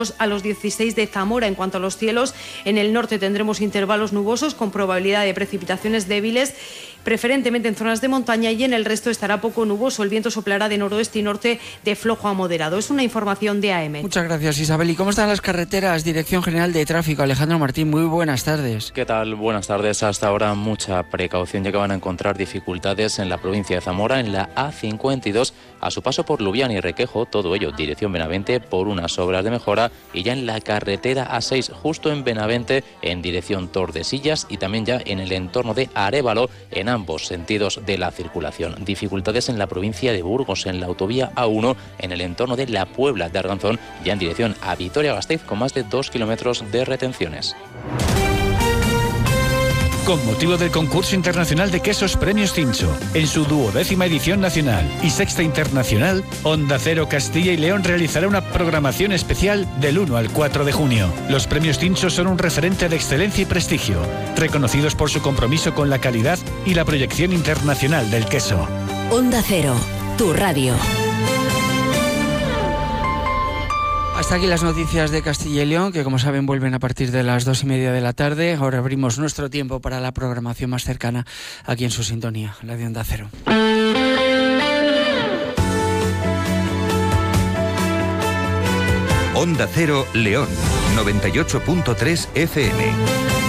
a los 16 de Zamora. En cuanto a los cielos, en el norte tendremos intervalos nubosos con probabilidad de precipitaciones débiles, preferentemente en zonas de montaña, y en el resto estará poco nuboso. El viento soplará de noroeste y norte de flojo a moderado. Es una información de AM. Muchas gracias, Isabel. ¿Y cómo están las carreteras? Dirección General de Tráfico, Alejandro Martín, muy buenas tardes. ¿Qué tal? Buenas tardes. Hasta ahora mucha precaución, ya que van a encontrar dificultades en la provincia de Zamora, en la A52, a su paso por Lubián y Requejo, todo ello dirección Benavente, por unas obras de mejora, y ya en la carretera A6, justo en Benavente, en dirección Tordesillas, y también ya en el entorno de Arévalo, en ambos sentidos de la circulación. Dificultades en la provincia de Burgos, en la autovía A1, en el entorno de La Puebla de Arganzón, ya en dirección a Vitoria-Gasteiz, con más de 2 kilómetros de retenciones. Con motivo del concurso internacional de quesos Premios Cincho, en su 12ª edición nacional y 6ª internacional, Onda Cero Castilla y León realizará una programación especial del 1 al 4 de junio. Los Premios Cincho son un referente de excelencia y prestigio, reconocidos por su compromiso con la calidad y la proyección internacional del queso. Onda Cero, tu radio. Hasta aquí las noticias de Castilla y León, que como saben vuelven a partir de las 2:30 de la tarde. Ahora abrimos nuestro tiempo para la programación más cercana aquí en su sintonía, la de Onda Cero. Onda Cero León, 98.3 FM.